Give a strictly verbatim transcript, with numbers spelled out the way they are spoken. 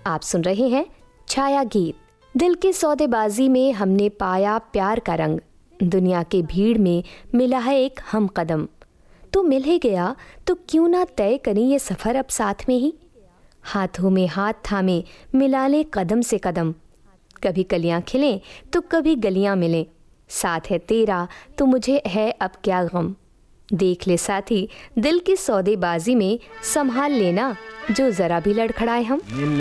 आप सुन रहे हैं छाया गीत। दिल की सौदेबाजी में हमने पाया प्यार का रंग, दुनिया के भीड़ में मिला है एक हम कदम। तो मिल ही गया तो क्यों ना तय करें ये सफ़र अब साथ में ही। हाथों में हाथ थामे मिला लें कदम से कदम, कभी कलियां खिलें तो कभी गलियां मिलें। साथ है तेरा तो मुझे है अब क्या गम। देख ले साथी दिल की सौदेबाजी में संभाल लेना जो ज़रा भी लड़खड़ाए हम।